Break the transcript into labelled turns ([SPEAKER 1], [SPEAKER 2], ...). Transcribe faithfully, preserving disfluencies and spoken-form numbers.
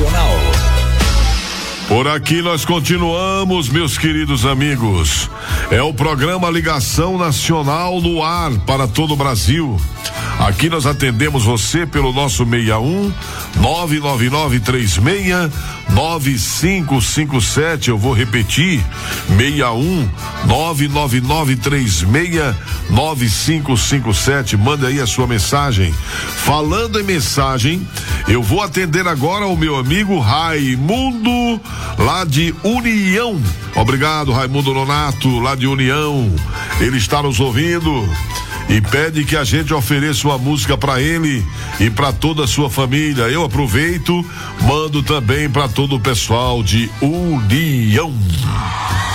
[SPEAKER 1] Nacional.
[SPEAKER 2] Por aqui nós continuamos, meus queridos amigos. É o programa Ligação Nacional no ar para todo o Brasil. Aqui nós atendemos você pelo nosso seis um nove nove nove três seis nove cinco cinco sete. Eu vou repetir: seis um nove nove nove três seis nove cinco cinco sete. Manda aí a sua mensagem. Falando em mensagem, eu vou atender agora o meu amigo Raimundo, lá de União. Obrigado, Raimundo Nonato, lá de União. Ele está nos ouvindo e pede que a gente ofereça uma música para ele e para toda a sua família. Eu aproveito, mando também para todo o pessoal de União.